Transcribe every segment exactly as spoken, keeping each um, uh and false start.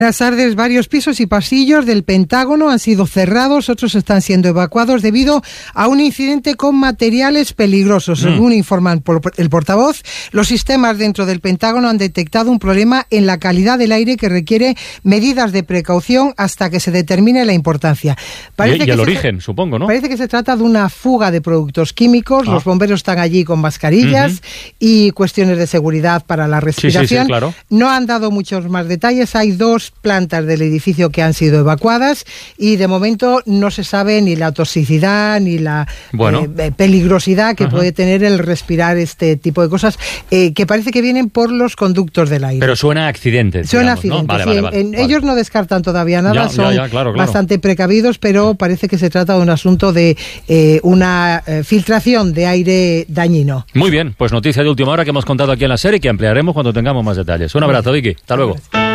Buenas tardes. Varios pisos y pasillos del Pentágono han sido cerrados, otros están siendo evacuados debido a un incidente con materiales peligrosos. Mm. Según informan por el portavoz, los sistemas dentro del Pentágono han detectado un problema en la calidad del aire que requiere medidas de precaución hasta que se determine la importancia. Parece y y que el se, origen, supongo, ¿no? Parece que se trata de una fuga de productos químicos. Ah. Los bomberos están allí con mascarillas uh-huh. y cuestiones de seguridad para la respiración. Sí, sí, sí, claro. No han dado muchos más detalles. Hay dos plantas del edificio que han sido evacuadas y de momento no se sabe ni la toxicidad ni la bueno. eh, peligrosidad que uh-huh. puede tener el respirar este tipo de cosas eh, que parece que vienen por los conductos del aire. Pero suena a accidente. Suena digamos, accidente, ¿no? Vale, sí. vale, vale, en, vale. Ellos no descartan todavía nada, ya, son ya, ya, claro, claro. bastante precavidos, pero parece que se trata de un asunto de eh, una eh, filtración de aire dañino. Muy bien, pues noticia de última hora que hemos contado aquí en la serie que ampliaremos cuando tengamos más detalles. Un abrazo, Vicky. Hasta luego.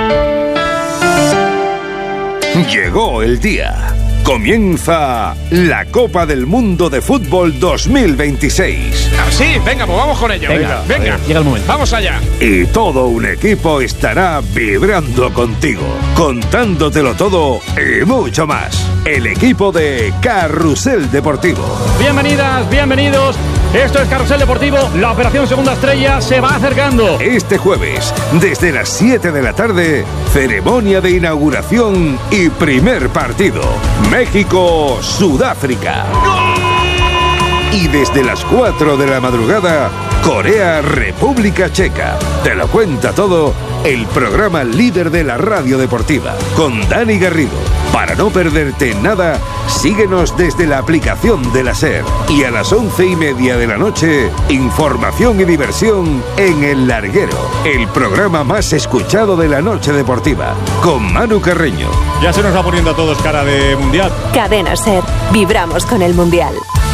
Llegó el día. Comienza la Copa del Mundo de Fútbol dos mil veintiséis. Ah, sí, venga, pues vamos con ello. Venga, venga, venga. Llega el momento. Vamos allá. Y todo un equipo estará vibrando contigo, contándotelo todo y mucho más. El equipo de Carrusel Deportivo. Bienvenidas, bienvenidos. Esto es Carrusel Deportivo. La operación Segunda Estrella se va acercando. Este jueves, desde las siete de la tarde, ceremonia de inauguración y primer partido. México-Sudáfrica. Y desde las cuatro de la madrugada, Corea-República Checa. Te lo cuenta todo el programa líder de la radio deportiva, con Dani Garrido. Para no perderte nada, síguenos desde la aplicación de la SER. Y a las once y media de la noche, información y diversión en El Larguero, el programa más escuchado de la noche deportiva, con Manu Carreño. Ya se nos va poniendo a todos cara de Mundial. Cadena SER, vibramos con el Mundial.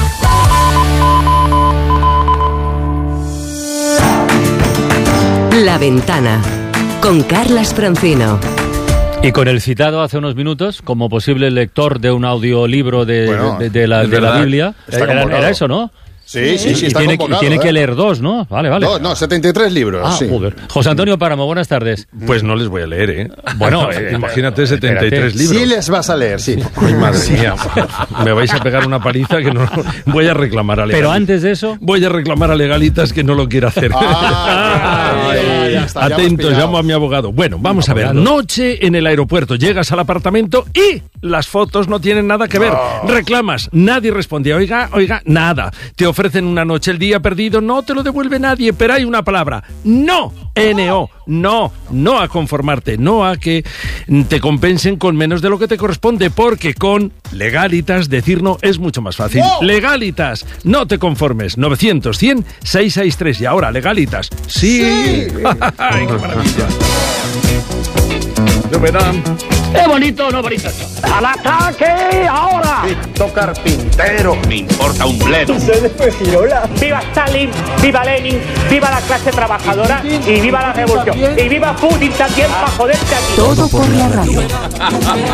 La Ventana, con Carlas Francino. Y con el citado hace unos minutos, como posible lector de un audiolibro de, bueno, de, de, de, la, de la Biblia. Era, era eso, ¿no? Sí, sí, sí, y está tiene, convocado, y tiene ¿eh? que leer dos, ¿no? Vale, vale. No, no, setenta y tres libros. Ah, sí. joder. José Antonio Páramo, buenas tardes. Pues no les voy a leer, ¿eh? Bueno, eh, imagínate setenta y tres libros. Sí les vas a leer, sí. Ay, madre mía. Me vais a pegar una paliza que no... Voy a reclamar a Legalitas. Pero antes de eso... Voy a reclamar a Legalitas que no lo quiere hacer. Ah, ay, ay, ay, ya está, Atentos, ya llamo a mi abogado. Bueno, vamos a ver. Abogado. Noche en el aeropuerto. Llegas al apartamento y las fotos no tienen nada que ver. Oh. Reclamas. Nadie responde. Oiga, oiga, nada. Te ofrecen una noche el día perdido. No te lo devuelve nadie, pero hay una palabra. No. N O. No. No a conformarte. No a que te compensen con menos de lo que te corresponde. Porque con Legalitas decir no es mucho más fácil. ¡Oh! Legalitas. No te conformes. novecientos, cien, seiscientos sesenta y tres. Y ahora Legalitas. Sí. sí. Ay, qué maravilla. No me dan. ¡Qué bonito, no bonito! ¡Al ataque ahora! Víctor Carpintero. Me importa un bledo. ¡Viva Stalin! ¡Viva Lenin! ¡Viva la clase trabajadora! ¡Y viva la revolución! ¡Y viva Putin también para joderte aquí! Todo por la radio.